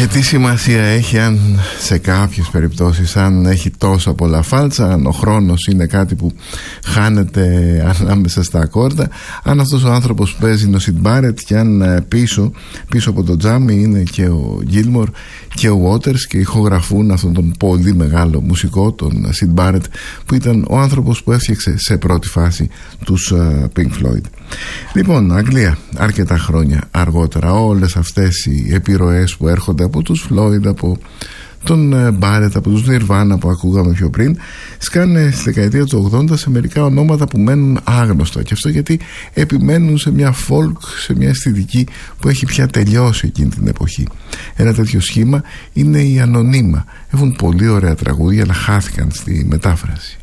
Και τι σημασία έχει αν σε κάποιες περιπτώσεις, αν έχει τόσα πολλά φάλτσα, αν ο χρόνος είναι κάτι που χάνεται ανάμεσα στα ακόρτα, αν αυτός ο άνθρωπος παίζει είναι ο Σιντ Μπάρετ και αν πίσω από το τζάμι είναι και ο Γκίλμορ και ο Waters και ηχογραφούν αυτόν τον πολύ μεγάλο μουσικό, τον Σιντ Μπάρετ, που ήταν ο άνθρωπος που έφτιαξε σε πρώτη φάση τους Pink Floyd. Λοιπόν, Αγγλία, αρκετά χρόνια αργότερα, όλες αυτές οι επιρροές που έρχονται από τους Floyd, από τον Barrett, από τους Nirvana που ακούγαμε πιο πριν, σκάνε στη δεκαετία του 80 σε μερικά ονόματα που μένουν άγνωστα, και αυτό γιατί επιμένουν σε μια folk, σε μια αισθητική που έχει πια τελειώσει εκείνη την εποχή. Ένα τέτοιο σχήμα είναι η Ανωνύμα. Έχουν πολύ ωραία τραγούδια, αλλά χάθηκαν στη μετάφραση.